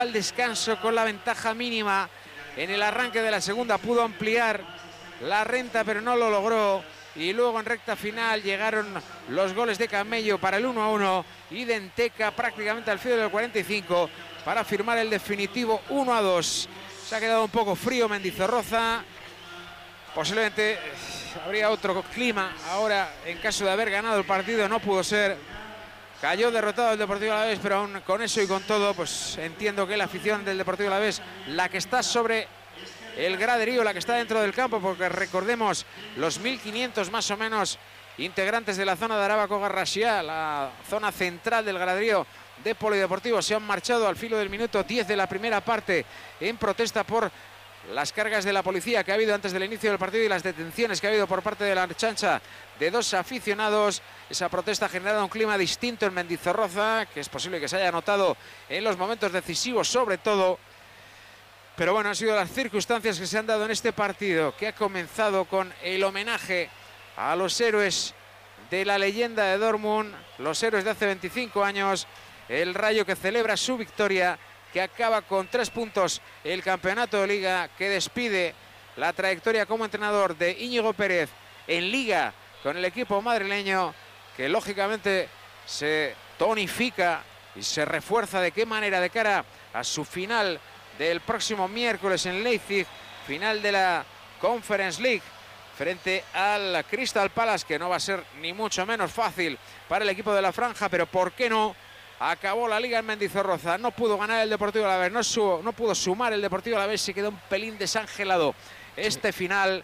Al descanso con la ventaja mínima en el arranque de la segunda, pudo ampliar la renta pero no lo logró, y luego en recta final llegaron los goles de Camello para el 1-1 y de Enteca prácticamente al filo del 45 para firmar el definitivo 1-2. Se ha quedado un poco frío Mendizorroza, posiblemente habría otro clima ahora en caso de haber ganado el partido, no pudo ser. Cayó derrotado el Deportivo Alavés, pero aún con eso y con todo, pues entiendo que la afición del Deportivo Alavés, la que está sobre el graderío, la que está dentro del campo, porque recordemos los 1.500 más o menos integrantes de la zona de Araba-Cogarraxia, la zona central del graderío de Polideportivo, se han marchado al filo del minuto 10 de la primera parte en protesta por las cargas de la policía que ha habido antes del inicio del partido y las detenciones que ha habido por parte de la Archancha de dos aficionados. Esa protesta ha generado un clima distinto en Mendizorroza, que es posible que se haya notado en los momentos decisivos sobre todo. Pero bueno, han sido las circunstancias que se han dado en este partido, que ha comenzado con el homenaje a los héroes de la leyenda de Dortmund, los héroes de hace 25 años, el Rayo que celebra su victoria, que acaba con 3 puntos el campeonato de Liga, que despide la trayectoria como entrenador de Íñigo Pérez en Liga con el equipo madrileño, que lógicamente se tonifica y se refuerza de qué manera de cara a su final del próximo miércoles en Leipzig, final de la Conference League frente al Crystal Palace, que no va a ser ni mucho menos fácil para el equipo de la Franja, pero ¿por qué no? Acabó la Liga en Mendizorroza, no pudo ganar el Deportivo Alavés, no pudo sumar el Deportivo Alavés, se quedó un pelín desangelado este final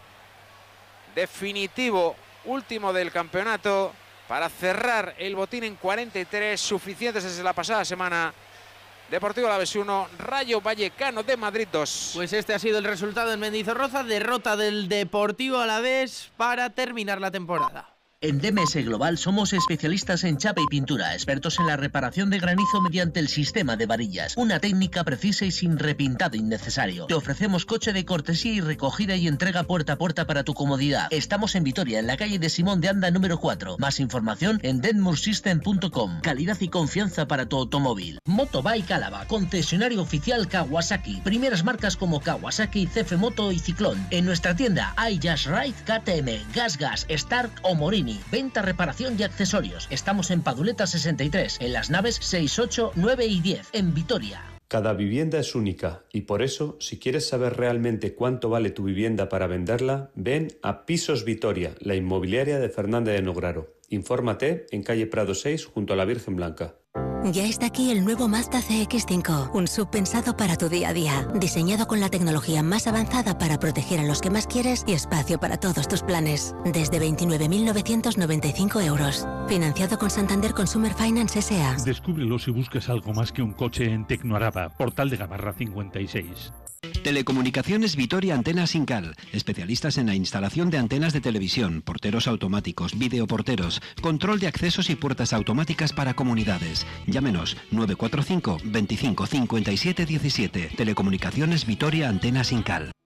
definitivo, último del campeonato, para cerrar el botín en 43, suficientes desde la pasada semana. Deportivo Alavés 1, Rayo Vallecano de Madrid 2. Pues este ha sido el resultado en Mendizorroza, derrota del Deportivo Alavés para terminar la temporada. En DMS Global somos especialistas en chapa y pintura, expertos en la reparación de granizo mediante el sistema de varillas, una técnica precisa y sin repintado innecesario. Te ofrecemos coche de cortesía y recogida y entrega puerta a puerta para tu comodidad. Estamos en Vitoria, en la calle de Simón de Anda número 4. Más información en denmursystem.com. Calidad y confianza para tu automóvil. Motobike Álava, concesionario oficial Kawasaki. Primeras marcas como Kawasaki, CF Moto y Ciclón. En nuestra tienda hay Just Ride, KTM, GasGas, Stark o Morini. Venta, reparación y accesorios. Estamos en Paduleta 63, en las naves 6, 8, 9 y 10, en Vitoria. Cada vivienda es única y por eso, si quieres saber realmente cuánto vale tu vivienda para venderla, ven a Pisos Vitoria, la inmobiliaria de Fernández de Nograro. Infórmate en calle Prado 6, junto a la Virgen Blanca. Ya está aquí el nuevo Mazda CX-5, un SUV pensado para tu día a día, diseñado con la tecnología más avanzada para proteger a los que más quieres y espacio para todos tus planes. Desde 29.995 euros. Financiado con Santander Consumer Finance S.A. Descúbrelo si buscas algo más que un coche en Tecnoaraba, Portal de Gamarra 56. Telecomunicaciones Vitoria Antenas Incal, especialistas en la instalación de antenas de televisión, porteros automáticos, videoporteros, control de accesos y puertas automáticas para comunidades. Llámenos 945 25 57 17. Telecomunicaciones Vitoria Antenas Incal.